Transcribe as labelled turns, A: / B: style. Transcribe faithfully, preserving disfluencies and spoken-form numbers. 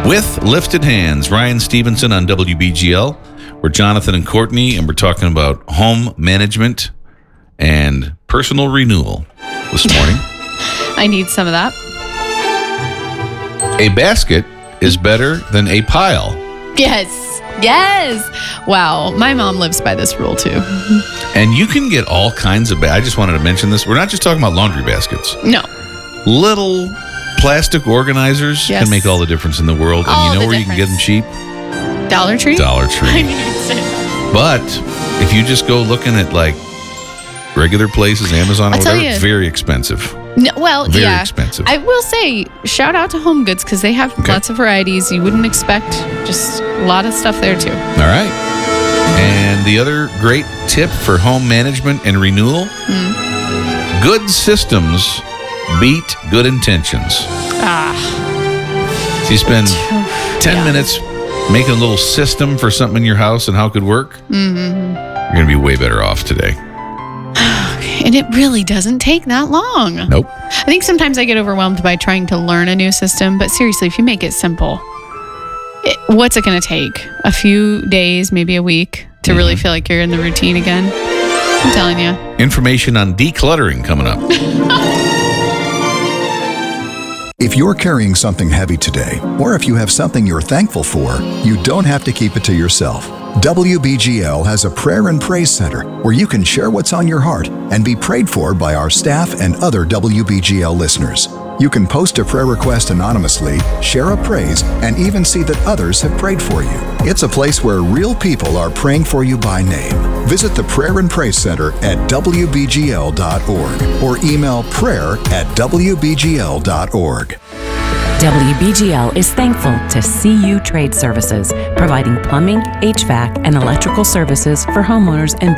A: With Lifted Hands, Ryan Stevenson on W B G L. We're Jonathan and Courtney, and we're talking about home management and personal renewal this morning.
B: I need some of that.
A: A basket is better than a pile.
B: Yes. Yes. Wow. My mom lives by this rule too.
A: And you can get all kinds of... Ba- I just wanted to mention this. We're not just talking about laundry baskets.
B: No.
A: Little plastic organizers
B: Yes.
A: can make all the difference in the world.
B: All
A: and you know
B: the
A: where you can get them cheap?
B: Dollar Tree?
A: Dollar Tree.
B: I need it.
A: But if you just go looking at like regular places, Amazon or
B: I'll tell
A: whatever,
B: you.
A: very expensive.
B: No, well,
A: Very
B: yeah.
A: expensive.
B: I will say, shout out to Home Goods because they have
A: Okay.
B: lots of varieties you wouldn't expect. Just a lot of stuff there too.
A: All right. And the other great tip for home management and renewal,
B: Mm.
A: good systems beat good intentions.
B: Ah.
A: So you spend ten
B: Yeah.
A: minutes making a little system for something in your house and how it could work,
B: Mm-hmm.
A: you're going to be way better off today.
B: And it really doesn't take that long.
A: Nope.
B: I think sometimes I get overwhelmed by trying to learn a new system, but seriously, if you make it simple, it, what's it going to take? A few days, maybe a week to
A: Mm-hmm.
B: really feel like you're in the routine again? I'm telling you.
A: Information on decluttering coming up.
C: If you're carrying something heavy today, or if you have something you're thankful for, you don't have to keep it to yourself. W B G L has a prayer and praise center where you can share what's on your heart and be prayed for by our staff and other W B G L listeners. You can post a prayer request anonymously, share a praise, and even see that others have prayed for you. It's a place where real people are praying for you by name. Visit the Prayer and Praise Center at w b g l dot org or email prayer at w b g l dot org.
D: W B G L is thankful to C U Trade Services, providing plumbing, H V A C, and electrical services for homeowners and